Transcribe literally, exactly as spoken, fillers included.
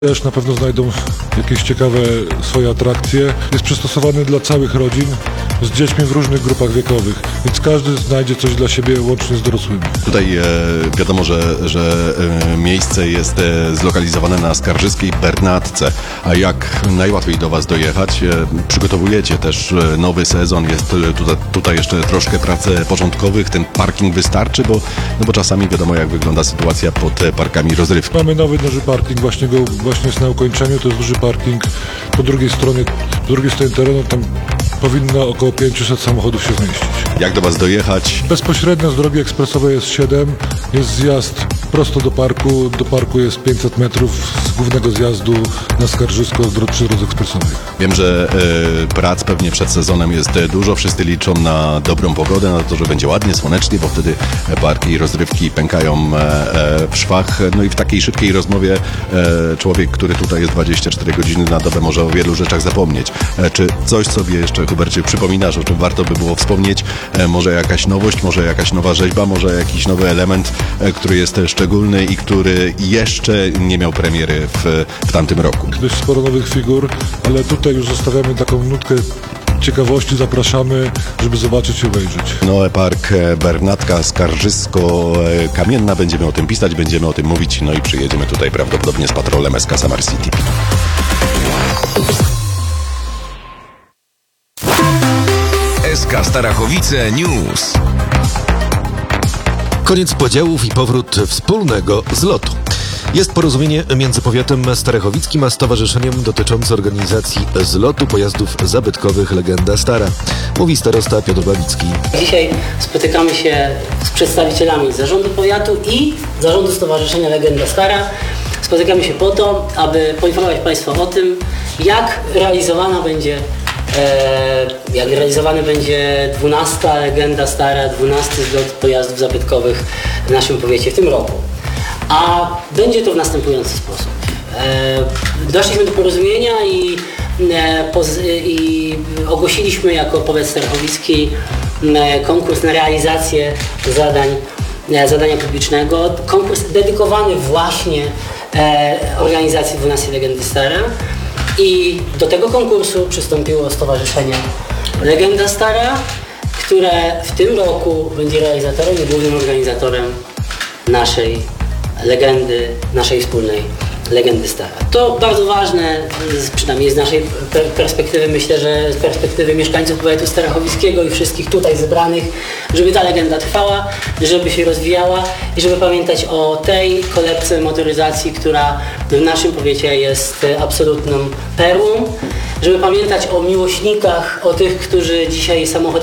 Też na pewno znajdą jakieś ciekawe swoje atrakcje. Jest przystosowany dla całych rodzin z dziećmi w różnych grupach wiekowych, więc każdy znajdzie coś dla siebie łącznie z dorosłymi. Tutaj e, wiadomo, że, że e, miejsce jest e, zlokalizowane na Skarżyskiej Bernatce, a jak najłatwiej do Was dojechać? E, przygotowujecie też e, nowy sezon, jest e, tutaj, tutaj jeszcze troszkę prac porządkowych, ten parking wystarczy, bo, no bo czasami wiadomo jak wygląda sytuacja pod e, parkami rozrywki. Mamy nowy duży parking, właśnie go właśnie jest na ukończeniu, to jest duży parking po drugiej stronie, po drugiej stronie terenu, tam powinno około pięćset samochodów się zmieścić. Jak do Was dojechać? Bezpośrednio z drogi ekspresowej jest siedem, jest zjazd prosto do parku, do parku jest pięćset metrów z głównego zjazdu na Skarżysko przy drodze ekspresowej. Wiem, że e, prac pewnie przed sezonem jest dużo, wszyscy liczą na dobrą pogodę, na to, że będzie ładnie, słonecznie, bo wtedy parki i rozrywki pękają e, e, w szwach. No i w takiej szybkiej rozmowie e, człowiek, który tutaj jest dwadzieścia cztery godziny na dobę, może o wielu rzeczach zapomnieć. E, czy coś sobie jeszcze, Hubercie, przypominasz, o czym warto by było wspomnieć? E, może jakaś nowość, może jakaś nowa rzeźba, może jakiś nowy element, e, który jest szczególny i który jeszcze nie miał premiery w, w tamtym roku? Dość sporo nowych figur, ale tutaj już zostawiamy taką nutkę ciekawości, zapraszamy, żeby zobaczyć i obejrzeć. Noe Park Bernatka Skarżysko-Kamienna, będziemy o tym pisać, będziemy o tym mówić, no i przyjedziemy tutaj prawdopodobnie z patrolem S K Summer City. S K Starachowice News. Koniec podziałów i powrót wspólnego zlotu. Jest porozumienie między powiatem starachowickim a stowarzyszeniem dotyczące organizacji zlotu pojazdów zabytkowych Legenda Stara, mówi starosta Piotr Babicki. Dzisiaj spotykamy się z przedstawicielami zarządu powiatu i zarządu Stowarzyszenia Legenda Stara. Spotykamy się po to, aby poinformować Państwa o tym, jak realizowana będzie e, jak realizowany będzie dwunasta Legenda Stara, dwunasty zlot pojazdów zabytkowych w naszym powiecie w tym roku. A będzie to w następujący sposób. E, doszliśmy do porozumienia i, e, poz, i ogłosiliśmy jako powiat starachowicki e, konkurs na realizację zadań, e, zadania publicznego. Konkurs dedykowany właśnie e, organizacji dwunastej Legendy Stara. I do tego konkursu przystąpiło Stowarzyszenie Legenda Stara, które w tym roku będzie realizatorem i głównym organizatorem naszej legendy, naszej wspólnej Legendy Stara. To bardzo ważne, przynajmniej z naszej perspektywy, myślę, że z perspektywy mieszkańców powiatu starachowickiego i wszystkich tutaj zebranych, żeby ta legenda trwała, żeby się rozwijała i żeby pamiętać o tej kolebce motoryzacji, która w naszym powiecie jest absolutną perłą, żeby pamiętać o miłośnikach, o tych, którzy dzisiaj samochody